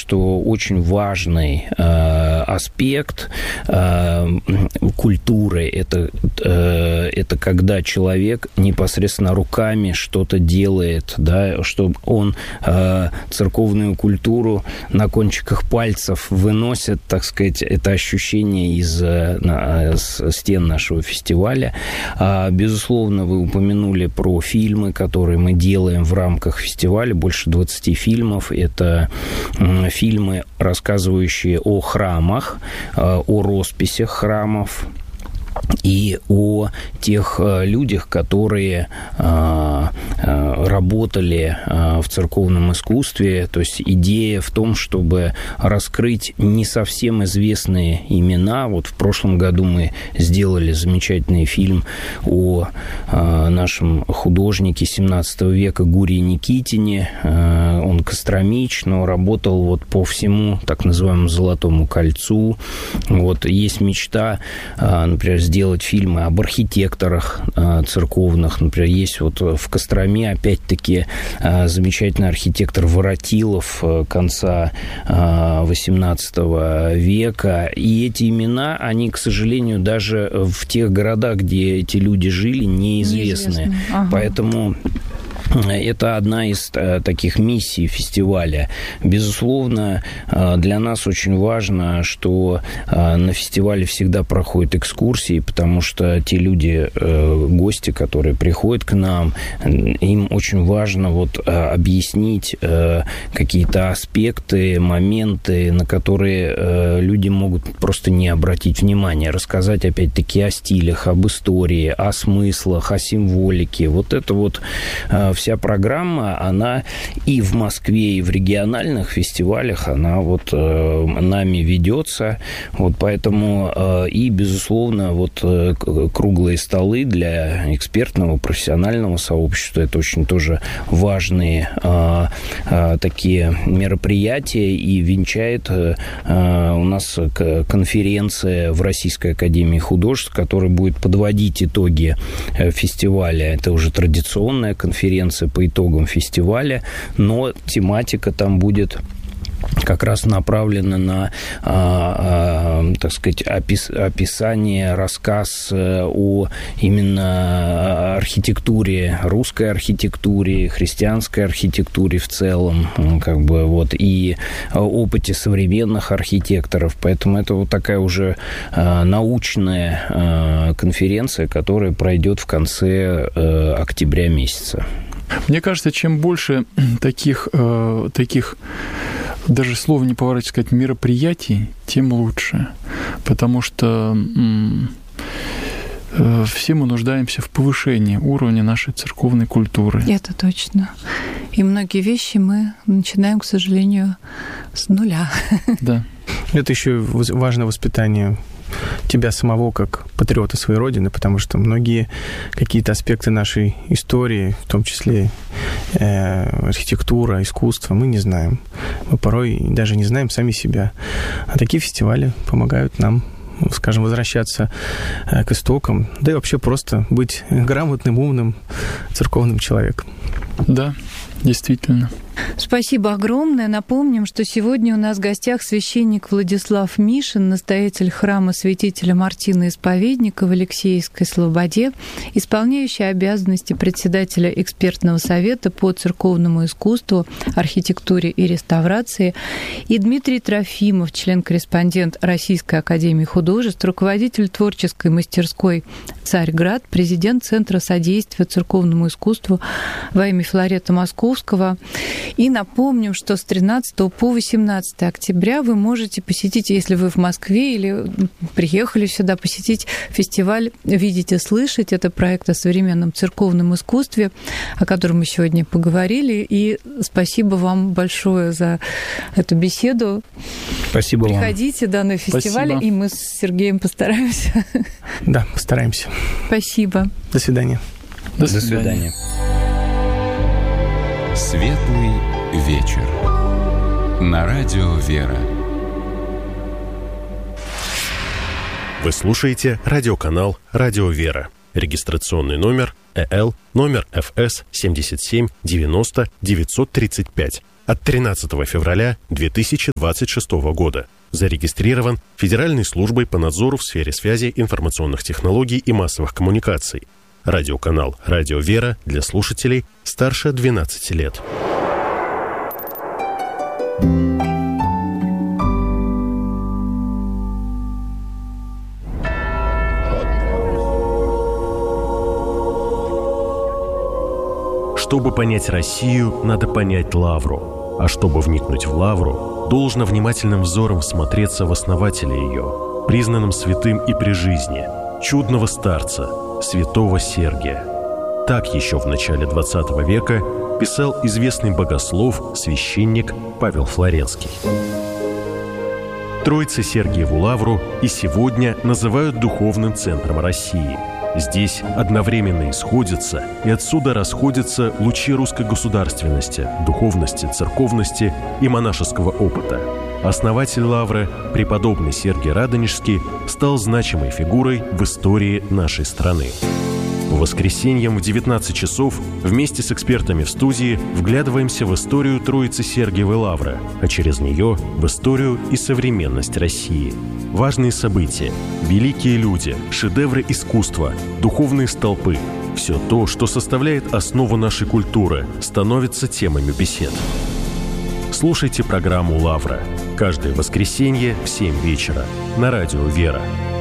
что очень важный аспект культуры это когда человек непосредственно руками что-то делает, да, чтобы он церковную культуру на кончиках пальцев выносит, так сказать, это ощущение из стен нашего фестиваля. Безусловно, вы упомянули про фильмы, которые мы делаем в рамках фестиваля, больше 20 фильмов. Это фильмы, рассказывающие о храмах, о росписях храмов и о тех людях, которые работали в церковном искусстве. То есть идея в том, чтобы раскрыть не совсем известные имена. Вот в прошлом году мы сделали замечательный фильм о нашем художнике 17 века Гурии Никитине. Он костромич, но работал вот по всему так называемому Золотому кольцу. Вот есть мечта, например, сделать фильмы об архитекторах церковных. Например, есть вот в Костроме, опять-таки, замечательный архитектор Воротилов конца XVIII века. И эти имена, они, к сожалению, даже в тех городах, где эти люди жили, неизвестны. Ага. Поэтому это одна из таких миссий фестиваля. Безусловно, для нас очень важно, что на фестивале всегда проходят экскурсии, потому что те люди, гости, которые приходят к нам, им очень важно вот объяснить какие-то аспекты, моменты, на которые люди могут просто не обратить внимания, рассказать, опять-таки, о стилях, об истории, о смыслах, о символике. Вот это вот вся программа, она и в Москве, и в региональных фестивалях, она вот нами ведется. Вот поэтому и, безусловно, вот круглые столы для экспертного, профессионального сообщества, это очень тоже важные такие мероприятия, и венчает у нас конференция в Российской академии художеств, которая будет подводить итоги фестиваля. Это уже традиционная конференция по итогам фестиваля, но тематика там будет как раз направлена на, так сказать, описание, рассказ о именно архитектуре, русской архитектуре, христианской архитектуре в целом, как бы вот, и опыте современных архитекторов. Поэтому это вот такая уже научная конференция, которая пройдет в конце октября месяца. Мне кажется, чем больше таких даже слово не поворачивается сказать, мероприятий, тем лучше. Потому что все мы нуждаемся в повышении уровня нашей церковной культуры. Это точно. И многие вещи мы начинаем, к сожалению, с нуля. Да. Это еще важное воспитание тебя самого как патриота своей родины, потому что многие какие-то аспекты нашей истории, в том числе архитектура, искусство, мы не знаем. Мы порой даже не знаем сами себя. А такие фестивали помогают нам, скажем, возвращаться к истокам, да и вообще просто быть грамотным, умным церковным человеком. Да, действительно. Спасибо огромное. Напомним, что сегодня у нас в гостях священник Владислав Мишин, настоятель храма святителя Мартина Исповедника в Алексеевской Слободе, исполняющий обязанности председателя экспертного совета по церковному искусству, архитектуре и реставрации, и Дмитрий Трофимов, член-корреспондент Российской академии художеств, руководитель творческой мастерской «Царьград», президент Центра содействия церковному искусству во имя Филарета Московского. И напомним, что с 13 по 18 октября вы можете посетить, если вы в Москве или приехали сюда, посетить фестиваль «Видеть и слышать». Это проект о современном церковном искусстве, о котором мы сегодня поговорили. И спасибо вам большое за эту беседу. Спасибо вам. Приходите на фестиваль, и мы с Сергеем постараемся. Да, постараемся. Спасибо. До свидания. До свидания. Светлый вечер. На радио «Вера». Вы слушаете радиоканал «Радио Вера». Регистрационный номер ЭЛ, номер ФС 77 90 935. от 13 февраля 2026 года. Зарегистрирован Федеральной службой по надзору в сфере связи, информационных технологий и массовых коммуникаций. Радиоканал «Радио Вера» для слушателей старше 12 лет. Чтобы понять Россию, надо понять Лавру. А чтобы вникнуть в Лавру, должно внимательным взором всмотреться в основателя ее, признанным святым и при жизни, чудного старца, святого Сергия. Так еще в начале XX века писал известный богослов, священник Павел Флоренский. Троице-Сергиеву Лавру и сегодня называют духовным центром России. Здесь одновременно исходятся и отсюда расходятся лучи русской государственности, духовности, церковности и монашеского опыта. Основатель Лавры, преподобный Сергий Радонежский, стал значимой фигурой в истории нашей страны. По воскресеньям в 19 часов вместе с экспертами в студии вглядываемся в историю Троицы Сергиевой Лавры, а через нее в историю и современность России. Важные события, великие люди, шедевры искусства, духовные столпы – все то, что составляет основу нашей культуры, становится темами бесед. Слушайте программу «Лавра» каждое воскресенье в 7 вечера на радио «Вера».